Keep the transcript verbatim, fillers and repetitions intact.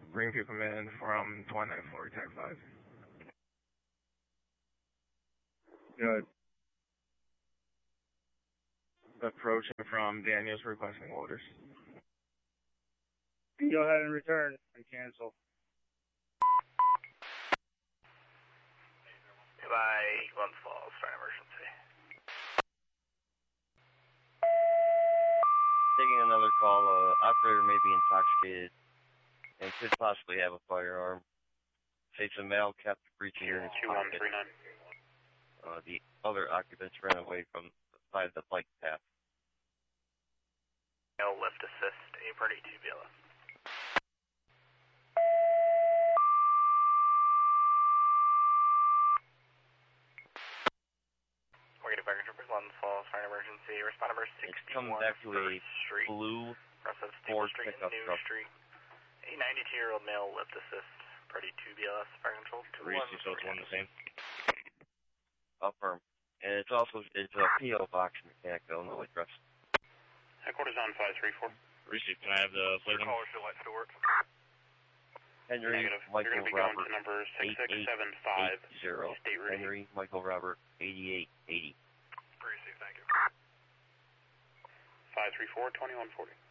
Greenview Command from twenty-nine forty, Tech five. Good. Approaching from Daniels requesting orders. Go ahead and return and cancel. Goodbye, Glens Falls, fire emergency. Taking another call, uh, operator may be intoxicated and could possibly have a firearm. States a male kept breaching in his pocket. Uh, the other occupants ran away from the side of the bike path. Male lift assist, a party two B L S. We're going to fire control for Glens Falls, fire emergency. Respond number sixty-one. It's coming back to a Street. blue Ford Street pickup New truck. Street. A ninety-two-year-old male lift assist, party two B L S, fire control. Reese, so it's one the same. Affirm. And it's also, it's a P O box mechanic, Illinois address. Headquarters on five three four. Reese, can I have the plate number? Caller still light still works. Henry Negative. Michael You're going to be Robert going to number six eight six eight seven five. eight zero. State ready. Henry Michael Robert eighty-eight eighty. Receive, thank you. five three four, twenty-one forty.